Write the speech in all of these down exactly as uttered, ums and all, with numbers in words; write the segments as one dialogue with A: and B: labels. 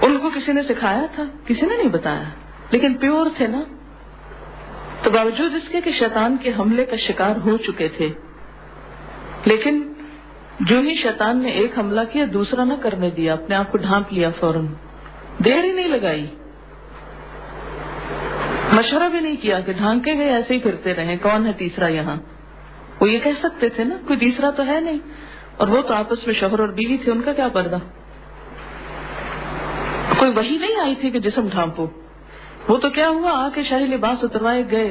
A: ان کو کسی نے سکھایا تھا؟ کسی نے نہیں بتایا، لیکن پیور تھے نا. تو باوجود اس کے کہ شیطان کے حملے کا شکار ہو چکے تھے، لیکن جو ہی شیطان نے ایک حملہ کیا دوسرا نہ کرنے دیا، اپنے آپ کو ڈھانپ لیا فوراً، دیر ہی نہیں لگائی، مشورہ بھی نہیں کیا کہ ڈھانکے گئے ایسے ہی پھرتے رہیں، کون ہے تیسرا یہاں. وہ یہ کہہ سکتے تھے نا کوئی تیسرا تو ہے نہیں، اور وہ تو آپس میں شوہر اور بیوی تھے، ان کا کیا پردہ. کوئی وحی نہیں آئی تھی کہ جسم ڈھانپو. وہ تو کیا ہوا، آ کے شاہی لباس اتروائے گئے.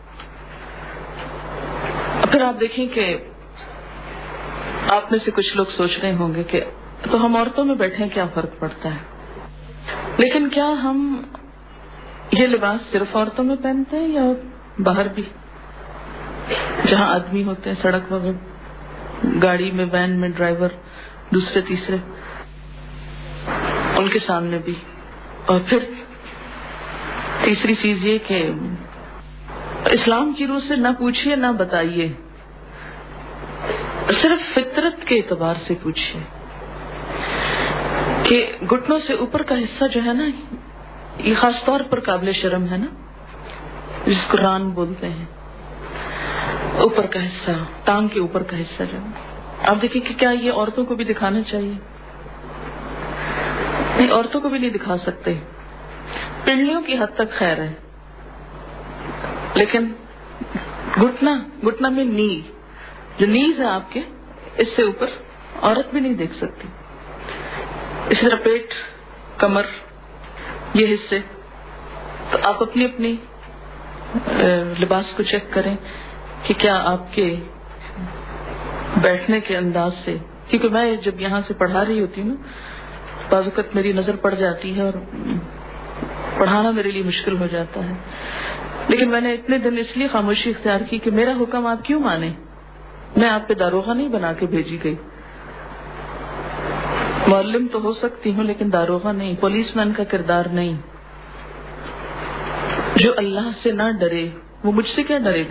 A: پھر آپ دیکھیں کہ آپ میں سے کچھ لوگ سوچ رہے ہوں گے کہ تو ہم عورتوں میں بیٹھے کیا فرق پڑتا ہے، لیکن کیا ہم یہ لباس صرف عورتوں میں پہنتے ہیں یا باہر بھی، جہاں آدمی ہوتے ہیں سڑک وغیرہ، گاڑی میں، وین میں، ڈرائیور، دوسرے تیسرے، ان کے سامنے بھی. اور پھر تیسری چیز یہ کہ اسلام کی روح سے نہ پوچھیے نہ بتائیے، صرف فطرت کے اعتبار سے پوچھیے کہ گھٹنوں سے اوپر کا حصہ جو ہے نا، یہ خاص طور پر قابل شرم ہے نا، جس کو ران بولتے ہیں، اوپر کا حصہ، ٹانگ کے اوپر کا حصہ جو آپ دیکھیں کہ کیا یہ عورتوں کو بھی دکھانا چاہیے؟ نہیں، عورتوں کو بھی نہیں دکھا سکتے. پنڈلیوں کی حد تک خیر ہے، لیکن گھٹنا گھٹنا میں نی جو نیز ہے آپ کے، اس سے اوپر عورت بھی نہیں دیکھ سکتی. اسی طرح پیٹ، کمر، یہ حصے. تو آپ اپنی اپنی لباس کو چیک کریں کہ کیا آپ کے بیٹھنے کے انداز سے، کیونکہ میں جب یہاں سے پڑھا رہی ہوتی ہوں بعض وقت میری نظر پڑ جاتی ہے اور پڑھانا میرے لیے مشکل ہو جاتا ہے، لیکن میں نے اتنے دن اس لیے خاموشی اختیار کی کہ میرا حکم آپ کیوں مانیں. میں آپ پہ داروغہ نہیں بنا کے بھیجی گئی. معلم تو ہو سکتی ہوں لیکن داروغہ نہیں، پولیس مین کا کردار نہیں. جو اللہ سے نہ ڈرے وہ مجھ سے کیا ڈرے گا؟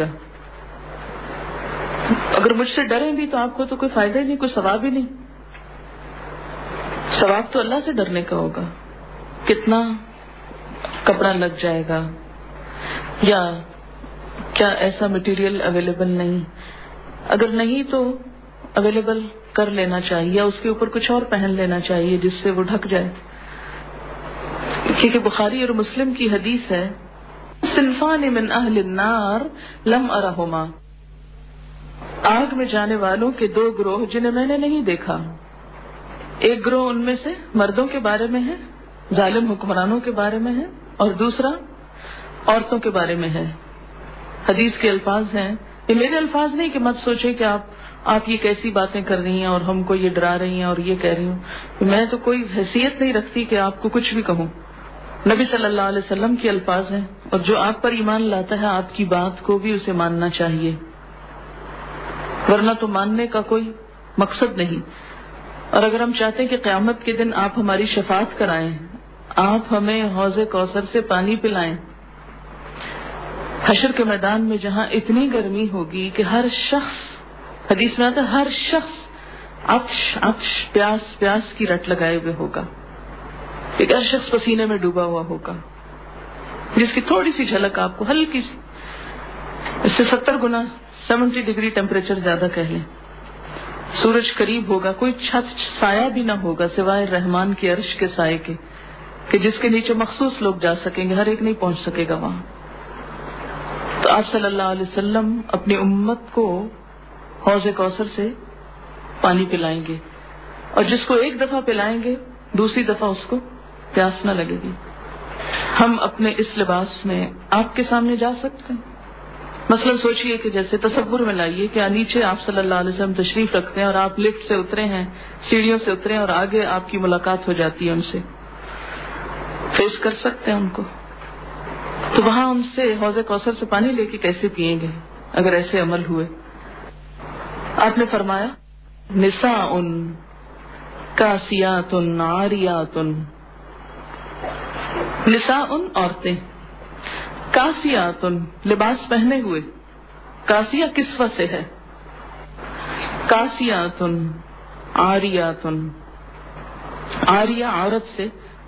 A: اگر مجھ سے ڈریں بھی تو آپ کو تو کوئی فائدہ ہی نہیں، کوئی ثواب ہی نہیں. ثواب تو اللہ سے ڈرنے کا ہوگا. کتنا کپڑا لگ جائے گا، یا کیا ایسا مٹیریل اویلیبل نہیں، اگر نہیں تو اویلیبل کر لینا چاہیے، یا اس کے اوپر کچھ اور پہن لینا چاہیے جس سے وہ ڈھک جائے. کیونکہ بخاری اور مسلم کی حدیث ہے، صنفان من اہل النار لم ارہما، آگ میں جانے والوں کے دو گروہ جنہیں میں نے نہیں دیکھا. ایک گروہ ان میں سے مردوں کے بارے میں ہے، ظالم حکمرانوں کے بارے میں ہے، اور دوسرا عورتوں کے بارے میں ہے. حدیث کے الفاظ ہیں، یہ میرے الفاظ نہیں کہ مت سوچے کہ آپ آپ یہ کیسی باتیں کر رہی ہیں اور ہم کو یہ ڈرا رہی ہیں اور یہ کہہ رہی ہوں. میں تو کوئی حیثیت نہیں رکھتی کہ آپ کو کچھ بھی کہوں. نبی صلی اللہ علیہ وسلم کے الفاظ ہیں، اور جو آپ پر ایمان لاتا ہے آپ کی بات کو بھی اسے ماننا چاہیے، ورنہ تو ماننے کا کوئی مقصد نہیں. اور اگر ہم چاہتے ہیں کہ قیامت کے دن آپ ہماری شفاعت کرائیں، آپ ہمیں حوض کوثر سے پانی پلائیں، حشر کے میدان میں جہاں اتنی گرمی ہوگی کہ ہر شخص، حدیث میں آتا ہے ہر شخص عطش عطش پیاس پیاس کی رٹ لگائے ہوئے ہوگا، ایک ہر شخص پسینے میں ڈوبا ہوا ہوگا، جس کی تھوڑی سی جھلک آپ کو ہلکی سی، اس سے ستر گنا سیونٹی ڈگری ٹیمپریچر زیادہ کہہ لیں. سورج قریب ہوگا، کوئی چھت سایہ بھی نہ ہوگا سوائے رحمان کے عرش کے سائے کے، کہ جس کے نیچے مخصوص لوگ جا سکیں گے، ہر ایک نہیں پہنچ سکے گا وہاں. تو آپ صلی اللہ علیہ وسلم اپنی امت کو حوض کوثر سے پانی پلائیں گے، اور جس کو ایک دفعہ پلائیں گے دوسری دفعہ اس کو پیاس نہ لگے گی. ہم اپنے اس لباس میں آپ کے سامنے جا سکتے ہیں. مثلا سوچئے کہ جیسے تصور میں لائیے کہ نیچے آپ صلی اللہ علیہ وسلم تشریف رکھتے ہیں اور آپ لفٹ سے اترے ہیں، سیڑھیوں سے اترے ہیں، اور آگے آپ کی ملاقات ہو جاتی ہے ان سے، فیس کر سکتے ہیں ان کو. تو وہاں ان سے حوض کوثر سے پانی لے کے کیسے پیئیں گے اگر ایسے عمل ہوئے؟ آپ نے فرمایا نساء کاسیات عاریات، نساء عورتیں، کاسیات لباس پہنے ہوئے، کاسیہ کسوہ سے ہے، کاسیات عاریات، عاریہ عورت سے